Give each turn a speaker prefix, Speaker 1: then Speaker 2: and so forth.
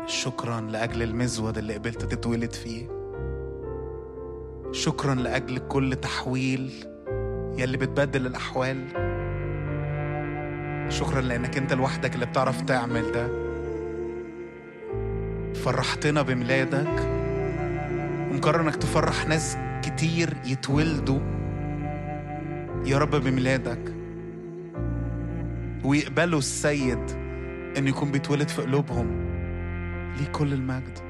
Speaker 1: شكرا لأجل المزود اللي قبلت تتولد فيه. شكرا لأجل كل تحويل يلي بتبدل الأحوال. شكرا لأنك أنت لوحدك اللي بتعرف تعمل ده. فرحتنا بميلادك ومقرر أنك تفرح ناس كتير يتولدوا يا رب بميلادك ويقبلوا السيد أن يكون بيتولد في قلوبهم. ليه كل المجد.